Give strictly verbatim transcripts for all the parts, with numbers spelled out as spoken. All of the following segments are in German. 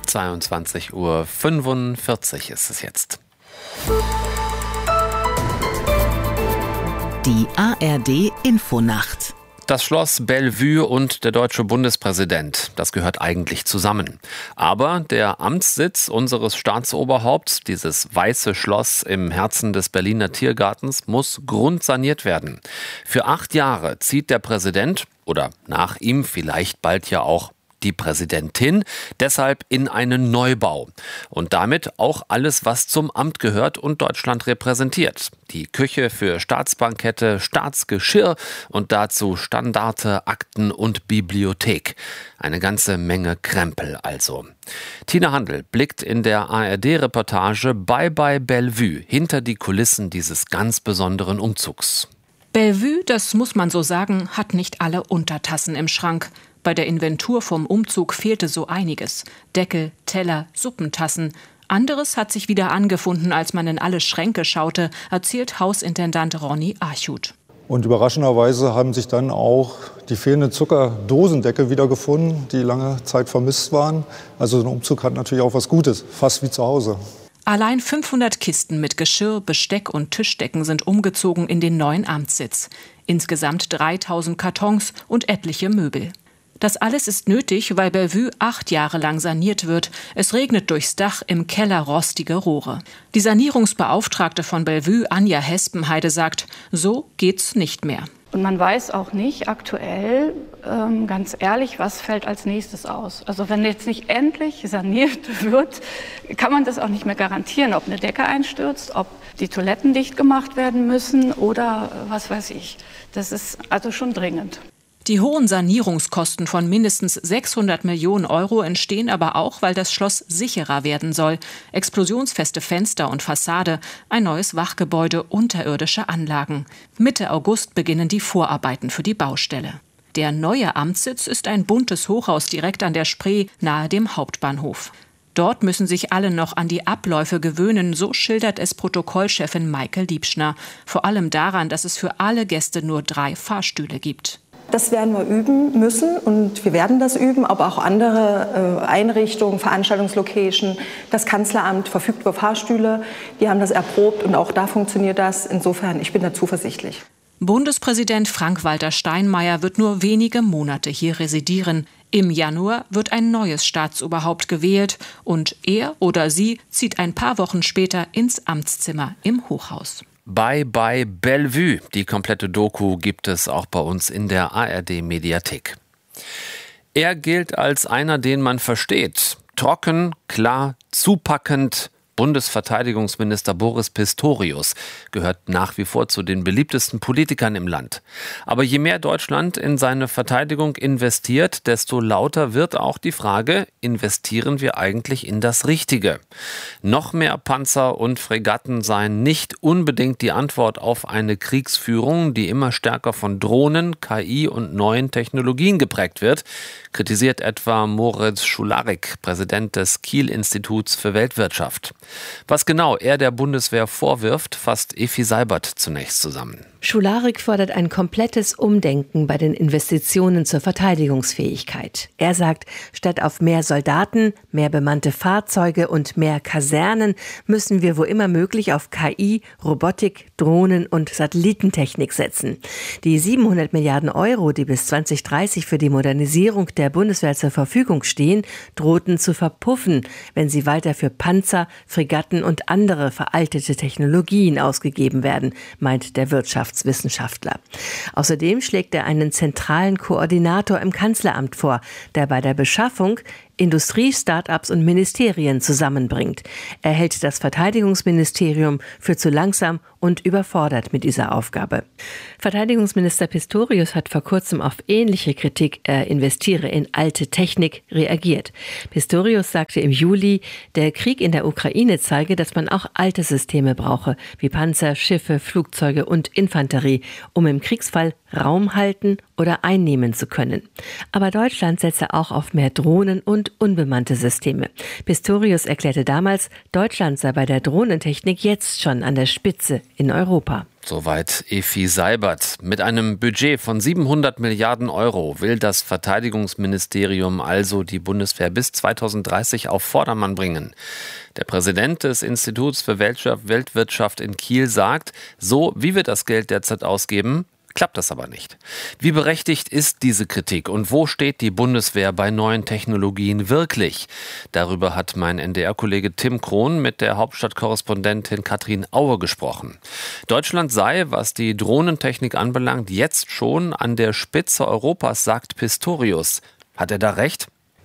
zweiundzwanzig Uhr fünfundvierzig ist es jetzt. Die A R D-Infonacht. Das Schloss Bellevue und der deutsche Bundespräsident, das gehört eigentlich zusammen. Aber der Amtssitz unseres Staatsoberhaupts, dieses weiße Schloss im Herzen des Berliner Tiergartens, muss grundsaniert werden. Für acht Jahre zieht der Präsident, oder nach ihm vielleicht bald ja auch die Präsidentin, deshalb in einen Neubau. Und damit auch alles, was zum Amt gehört und Deutschland repräsentiert. Die Küche für Staatsbankette, Staatsgeschirr und dazu Standarte, Akten und Bibliothek. Eine ganze Menge Krempel also. Tina Handel blickt in der A R D-Reportage Bye Bye Bellevue hinter die Kulissen dieses ganz besonderen Umzugs. Bellevue, das muss man so sagen, hat nicht alle Untertassen im Schrank. Bei der Inventur vom Umzug fehlte so einiges. Deckel, Teller, Suppentassen. Anderes hat sich wieder angefunden, als man in alle Schränke schaute, erzählt Hausintendant Ronny Archut. Und überraschenderweise haben sich dann auch die fehlenden Zuckerdosendeckel wiedergefunden, die lange Zeit vermisst waren. Also ein Umzug hat natürlich auch was Gutes, fast wie zu Hause. Allein fünfhundert Kisten mit Geschirr, Besteck und Tischdecken sind umgezogen in den neuen Amtssitz. Insgesamt dreitausend Kartons und etliche Möbel. Das alles ist nötig, weil Bellevue acht Jahre lang saniert wird. Es regnet durchs Dach, im Keller rostige Rohre. Die Sanierungsbeauftragte von Bellevue, Anja Hespenheide, sagt, so geht's nicht mehr. Und man weiß auch nicht aktuell, ähm, ganz ehrlich, was fällt als nächstes aus. Also wenn jetzt nicht endlich saniert wird, kann man das auch nicht mehr garantieren, ob eine Decke einstürzt, ob die Toiletten dicht gemacht werden müssen oder was weiß ich. Das ist also schon dringend. Die hohen Sanierungskosten von mindestens sechshundert Millionen Euro entstehen aber auch, weil das Schloss sicherer werden soll. Explosionsfeste Fenster und Fassade, ein neues Wachgebäude, unterirdische Anlagen. Mitte August beginnen die Vorarbeiten für die Baustelle. Der neue Amtssitz ist ein buntes Hochhaus direkt an der Spree, nahe dem Hauptbahnhof. Dort müssen sich alle noch an die Abläufe gewöhnen, so schildert es Protokollchefin Maike Liebschner. Vor allem daran, dass es für alle Gäste nur drei Fahrstühle gibt. Das werden wir üben müssen und wir werden das üben, aber auch andere äh, Einrichtungen, Veranstaltungslocation, das Kanzleramt verfügt über Fahrstühle, die haben das erprobt und auch da funktioniert das. Insofern, ich bin da zuversichtlich. Bundespräsident Frank-Walter Steinmeier wird nur wenige Monate hier residieren. Im Januar wird ein neues Staatsoberhaupt gewählt und er oder sie zieht ein paar Wochen später ins Amtszimmer im Hochhaus. Bye Bye Bellevue. Die komplette Doku gibt es auch bei uns in der A R D-Mediathek. Er gilt als einer, den man versteht. Trocken, klar, zupackend. Bundesverteidigungsminister Boris Pistorius gehört nach wie vor zu den beliebtesten Politikern im Land. Aber je mehr Deutschland in seine Verteidigung investiert, desto lauter wird auch die Frage, investieren wir eigentlich in das Richtige? Noch mehr Panzer und Fregatten seien nicht unbedingt die Antwort auf eine Kriegsführung, die immer stärker von Drohnen, K I und neuen Technologien geprägt wird, kritisiert etwa Moritz Schularik, Präsident des Kiel-Instituts für Weltwirtschaft. Was genau er der Bundeswehr vorwirft, fasst Effi Seibert zunächst zusammen. Schularik fordert ein komplettes Umdenken bei den Investitionen zur Verteidigungsfähigkeit. Er sagt, statt auf mehr Soldaten, mehr bemannte Fahrzeuge und mehr Kasernen müssen wir wo immer möglich auf K I, Robotik, Drohnen und Satellitentechnik setzen. Die siebenhundert Milliarden Euro, die bis zwanzig dreißig für die Modernisierung der Bundeswehr zur Verfügung stehen, drohten zu verpuffen, wenn sie weiter für Panzer, Fregatten und andere veraltete Technologien ausgegeben werden, meint der Wirtschaftswissenschaftler. Außerdem schlägt er einen zentralen Koordinator im Kanzleramt vor, der bei der Beschaffung Industrie, Start-ups und Ministerien zusammenbringt. Er hält das Verteidigungsministerium für zu langsam und überfordert mit dieser Aufgabe. Verteidigungsminister Pistorius hat vor kurzem auf ähnliche Kritik, er investiere in alte Technik, reagiert. Pistorius sagte im Juli, der Krieg in der Ukraine zeige, dass man auch alte Systeme brauche, wie Panzer, Schiffe, Flugzeuge und Infanterie, um im Kriegsfall Raum halten oder einnehmen zu können. Aber Deutschland setze auch auf mehr Drohnen und und unbemannte Systeme. Pistorius erklärte damals, Deutschland sei bei der Drohnentechnik jetzt schon an der Spitze in Europa. Soweit Effi Seibert. Mit einem Budget von siebenhundert Milliarden Euro will das Verteidigungsministerium also die Bundeswehr bis zweitausenddreißig auf Vordermann bringen. Der Präsident des Instituts für Weltwirtschaft in Kiel sagt, so wie wir das Geld derzeit ausgeben, klappt das aber nicht. Wie berechtigt ist diese Kritik und wo steht die Bundeswehr bei neuen Technologien wirklich? Darüber hat mein N D R-Kollege Tim Krohn mit der Hauptstadtkorrespondentin Katrin Aue gesprochen. Deutschland sei, was die Drohnentechnik anbelangt, jetzt schon an der Spitze Europas, sagt Pistorius. Hat er da recht?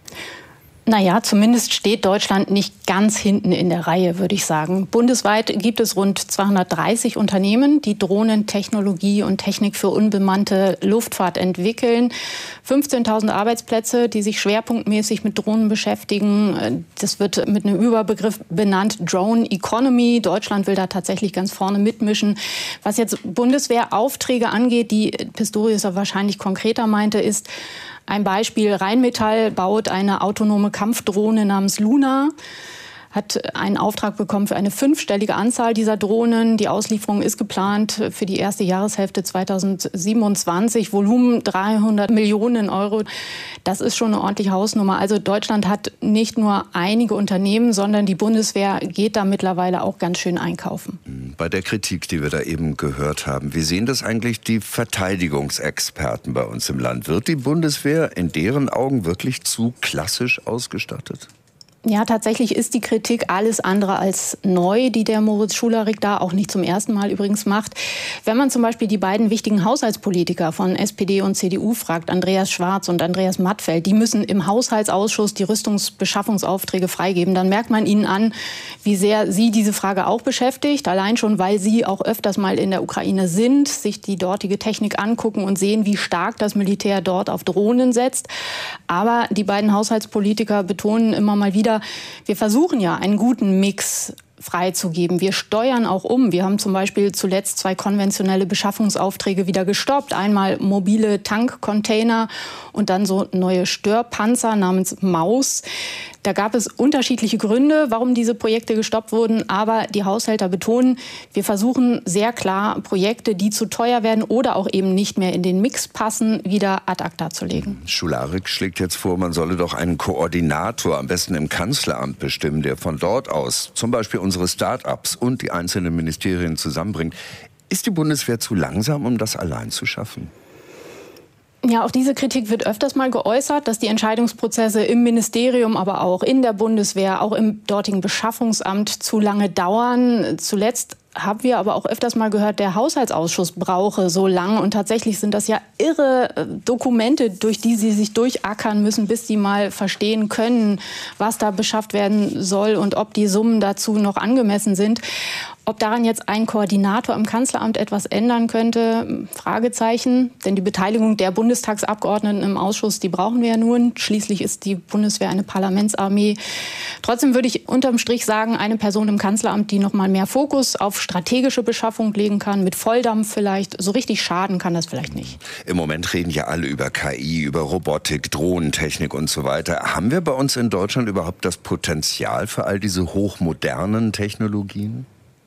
Naja, zumindest steht Deutschland nicht ganz hinten in der Reihe, würde ich sagen. Bundesweit gibt es rund zweihundertdreißig Unternehmen, die Drohnentechnologie und Technik für unbemannte Luftfahrt entwickeln. fünfzehntausend Arbeitsplätze, die sich schwerpunktmäßig mit Drohnen beschäftigen. Das wird mit einem Überbegriff benannt, Drone Economy. Deutschland will da tatsächlich ganz vorne mitmischen. Was jetzt Bundeswehraufträge angeht, die Pistorius wahrscheinlich konkreter meinte, ist ein Beispiel: Rheinmetall baut eine autonome Kampfdrohne namens Luna, hat einen Auftrag bekommen für eine fünfstellige Anzahl dieser Drohnen. Die Auslieferung ist geplant für die erste Jahreshälfte zweitausendsiebenundzwanzig. Volumen dreihundert Millionen Euro. Das ist schon eine ordentliche Hausnummer. Also Deutschland hat nicht nur einige Unternehmen, sondern die Bundeswehr geht da mittlerweile auch ganz schön einkaufen. Bei der Kritik, die wir da eben gehört haben, wie sehen das eigentlich die Verteidigungsexperten bei uns im Land? Wird die Bundeswehr in deren Augen wirklich zu klassisch ausgestattet? Ja, tatsächlich ist die Kritik alles andere als neu, die der Moritz Schularik da auch nicht zum ersten Mal übrigens macht. Wenn man zum Beispiel die beiden wichtigen Haushaltspolitiker von S P D und C D U fragt, Andreas Schwarz und Andreas Mattfeld, die müssen im Haushaltsausschuss die Rüstungsbeschaffungsaufträge freigeben, dann merkt man ihnen an, wie sehr sie diese Frage auch beschäftigt. Allein schon, weil sie auch öfters mal in der Ukraine sind, sich die dortige Technik angucken und sehen, wie stark das Militär dort auf Drohnen setzt. Aber die beiden Haushaltspolitiker betonen immer mal wieder, wir versuchen ja einen guten Mix freizugeben. Wir steuern auch um. Wir haben zum Beispiel zuletzt zwei konventionelle Beschaffungsaufträge wieder gestoppt. Einmal mobile Tankcontainer und dann so neue Störpanzer namens Maus. Da gab es unterschiedliche Gründe, warum diese Projekte gestoppt wurden. Aber die Haushälter betonen, wir versuchen sehr klar, Projekte, die zu teuer werden oder auch eben nicht mehr in den Mix passen, wieder ad acta zu legen. Schularik schlägt jetzt vor, man solle doch einen Koordinator, am besten im Kanzleramt bestimmen, der von dort aus zum Beispiel unsere Start-ups und die einzelnen Ministerien zusammenbringt. Ist die Bundeswehr zu langsam, um das allein zu schaffen? Ja, auch diese Kritik wird öfters mal geäußert, dass die Entscheidungsprozesse im Ministerium, aber auch in der Bundeswehr, auch im dortigen Beschaffungsamt zu lange dauern. Zuletzt haben wir aber auch öfters mal gehört, der Haushaltsausschuss brauche so lang. Und tatsächlich sind das ja irre Dokumente, durch die sie sich durchackern müssen, bis sie mal verstehen können, was da beschafft werden soll und ob die Summen dazu noch angemessen sind. Ob daran jetzt ein Koordinator im Kanzleramt etwas ändern könnte, Fragezeichen. Denn die Beteiligung der Bundestagsabgeordneten im Ausschuss, die brauchen wir ja nun. Schließlich ist die Bundeswehr eine Parlamentsarmee. Trotzdem würde ich unterm Strich sagen, eine Person im Kanzleramt, die noch mal mehr Fokus auf strategische Beschaffung legen kann, mit Volldampf vielleicht. So richtig schaden kann das vielleicht nicht. Im Moment reden ja alle über K I, über Robotik, Drohnentechnik und so weiter. Haben wir bei uns in Deutschland überhaupt das Potenzial für all diese hochmodernen Technologien?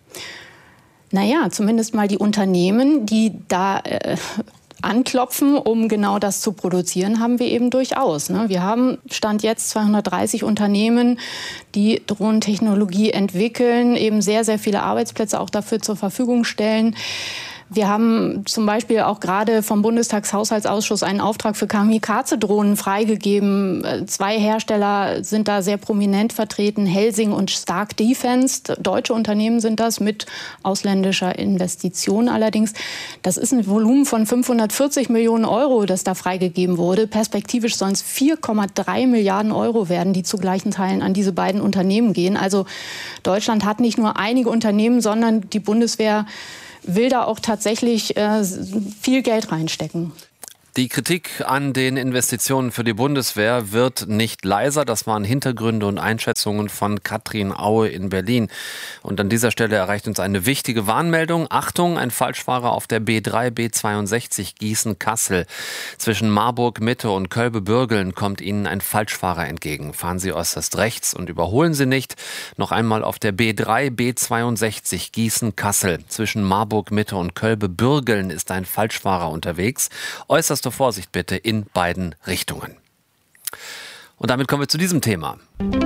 Naja, zumindest mal die Unternehmen, die da äh, anklopfen, um genau das zu produzieren, haben wir eben durchaus. Ne? Wir haben Stand jetzt zweihundertdreißig Unternehmen, die Drohnentechnologie entwickeln, eben sehr, sehr viele Arbeitsplätze auch dafür zur Verfügung stellen. Wir haben zum Beispiel auch gerade vom Bundestagshaushaltsausschuss einen Auftrag für Kamikaze-Drohnen freigegeben. Zwei Hersteller sind da sehr prominent vertreten, Helsing und Stark Defense. Deutsche Unternehmen sind das, mit ausländischer Investition allerdings. Das ist ein Volumen von fünfhundertvierzig Millionen Euro, das da freigegeben wurde. Perspektivisch sollen es vier Komma drei Milliarden Euro werden, die zu gleichen Teilen an diese beiden Unternehmen gehen. Also Deutschland hat nicht nur einige Unternehmen, sondern die Bundeswehr will da auch tatsächlich äh, viel Geld reinstecken. Die Kritik an den Investitionen für die Bundeswehr wird nicht leiser. Das waren Hintergründe und Einschätzungen von Katrin Aue in Berlin. Und an dieser Stelle erreicht uns eine wichtige Warnmeldung. Achtung, ein Falschfahrer auf der B drei B zweiundsechzig Gießen-Kassel. Zwischen Marburg Mitte und Kölbe-Bürgeln kommt Ihnen ein Falschfahrer entgegen. Fahren Sie äußerst rechts und überholen Sie nicht. Noch einmal auf der B drei B zweiundsechzig Gießen-Kassel. Zwischen Marburg Mitte und Kölbe-Bürgeln ist ein Falschfahrer unterwegs. Äußerst Vorsicht bitte in beiden Richtungen. Und damit kommen wir zu diesem Thema.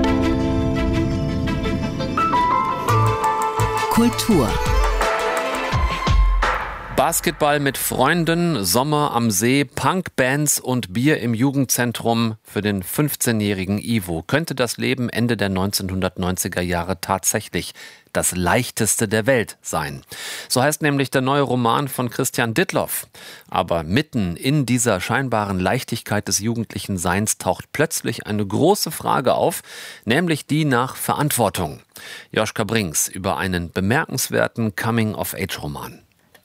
Kultur. Basketball mit Freunden, Sommer am See, Punkbands und Bier im Jugendzentrum für den fünfzehnjährigen Ivo. Könnte das Leben Ende der neunzehnhundertneunziger Jahre tatsächlich das leichteste der Welt sein? So heißt nämlich der neue Roman von Christian Dittloff. Aber mitten in dieser scheinbaren Leichtigkeit des jugendlichen Seins taucht plötzlich eine große Frage auf, nämlich die nach Verantwortung. Joschka Brinks über einen bemerkenswerten Coming-of-Age-Roman.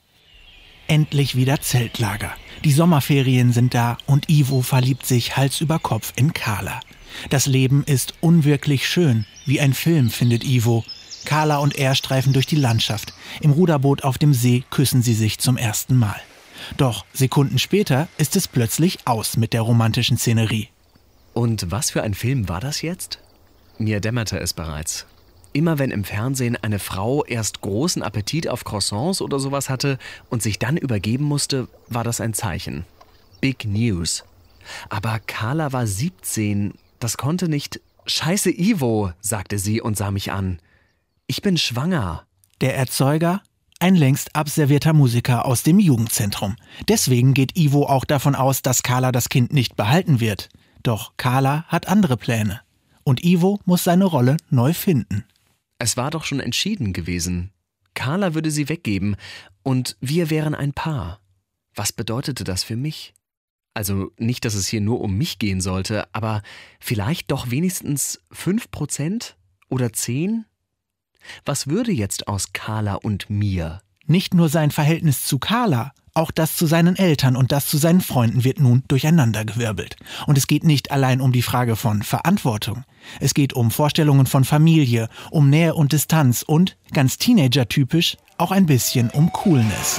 Endlich wieder Zeltlager. Die Sommerferien sind da und Ivo verliebt sich Hals über Kopf in Carla. Das Leben ist unwirklich schön, wie ein Film, findet Ivo. Carla und er streifen durch die Landschaft. Im Ruderboot auf dem See küssen sie sich zum ersten Mal. Doch Sekunden später ist es plötzlich aus mit der romantischen Szenerie. Und was für ein Film war das jetzt? Mir dämmerte es bereits. Immer wenn im Fernsehen eine Frau erst großen Appetit auf Croissants oder sowas hatte und sich dann übergeben musste, war das ein Zeichen. Big News. Aber Carla war siebzehn. Das konnte nicht... Scheiße, Ivo, sagte sie und sah mich an. Ich bin schwanger. Der Erzeuger? Ein längst abservierter Musiker aus dem Jugendzentrum. Deswegen geht Ivo auch davon aus, dass Carla das Kind nicht behalten wird. Doch Carla hat andere Pläne. Und Ivo muss seine Rolle neu finden. Es war doch schon entschieden gewesen. Carla würde sie weggeben und wir wären ein Paar. Was bedeutete das für mich? Also nicht, dass es hier nur um mich gehen sollte, aber vielleicht doch wenigstens fünf Prozent oder zehn? Was würde jetzt aus Carla und mir? Nicht nur sein Verhältnis zu Carla, auch das zu seinen Eltern und das zu seinen Freunden wird nun durcheinandergewirbelt. Und es geht nicht allein um die Frage von Verantwortung. Es geht um Vorstellungen von Familie, um Nähe und Distanz und, ganz Teenager-typisch, auch ein bisschen um Coolness.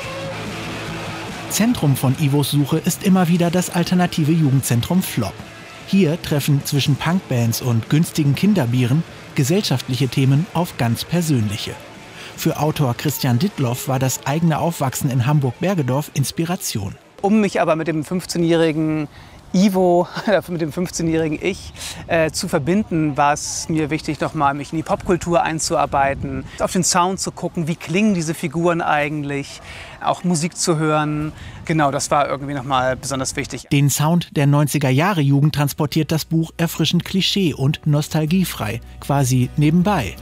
Zentrum von Ivos Suche ist immer wieder das alternative Jugendzentrum Flop. Hier treffen zwischen Punkbands und günstigen Kinderbieren gesellschaftliche Themen auf ganz persönliche. Für Autor Christian Dittloff war das eigene Aufwachsen in Hamburg-Bergedorf Inspiration. Um mich aber mit dem fünfzehnjährigen Ivo, mit dem fünfzehnjährigen Ich äh, zu verbinden, war es mir wichtig, nochmal mich in die Popkultur einzuarbeiten, auf den Sound zu gucken, wie klingen diese Figuren eigentlich, auch Musik zu hören. Genau, das war irgendwie nochmal besonders wichtig. Den Sound der neunziger-Jahre-Jugend transportiert das Buch erfrischend klischee- und nostalgiefrei, quasi nebenbei.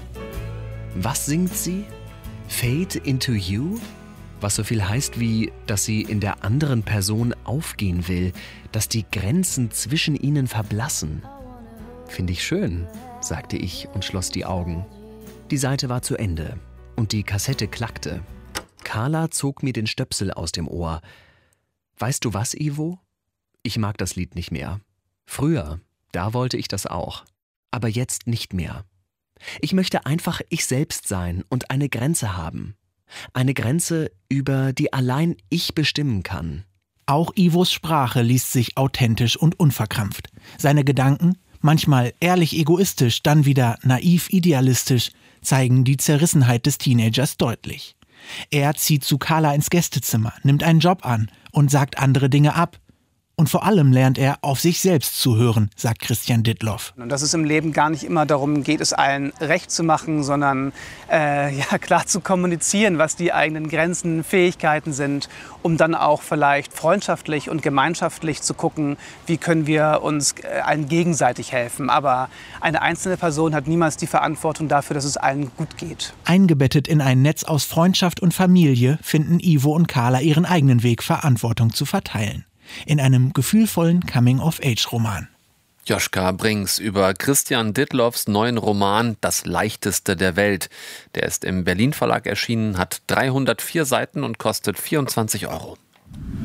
Was singt sie? Fade into you? Was so viel heißt wie, dass sie in der anderen Person aufgehen will, dass die Grenzen zwischen ihnen verblassen. Finde ich schön, sagte ich und schloss die Augen. Die Seite war zu Ende und die Kassette klackte. Carla zog mir den Stöpsel aus dem Ohr. Weißt du was, Ivo? Ich mag das Lied nicht mehr. Früher, da wollte ich das auch. Aber jetzt nicht mehr. Ich möchte einfach ich selbst sein und eine Grenze haben. Eine Grenze, über die allein ich bestimmen kann. Auch Ivos Sprache liest sich authentisch und unverkrampft. Seine Gedanken, manchmal ehrlich egoistisch, dann wieder naiv idealistisch, zeigen die Zerrissenheit des Teenagers deutlich. Er zieht zu Carla ins Gästezimmer, nimmt einen Job an und sagt andere Dinge ab. Und vor allem lernt er, auf sich selbst zu hören, sagt Christian Dittloff. Und dass es im Leben gar nicht immer darum geht, es allen recht zu machen, sondern äh, ja, klar zu kommunizieren, was die eigenen Grenzen, Fähigkeiten sind, um dann auch vielleicht freundschaftlich und gemeinschaftlich zu gucken, wie können wir uns äh, allen gegenseitig helfen. Aber eine einzelne Person hat niemals die Verantwortung dafür, dass es allen gut geht. Eingebettet in ein Netz aus Freundschaft und Familie finden Ivo und Carla ihren eigenen Weg, Verantwortung zu verteilen. In einem gefühlvollen Coming-of-Age-Roman. Joschka Brinks über Christian Dittloffs neuen Roman Das leichteste der Welt. Der ist im Berlin Verlag erschienen, hat dreihundertvier Seiten und kostet vierundzwanzig Euro.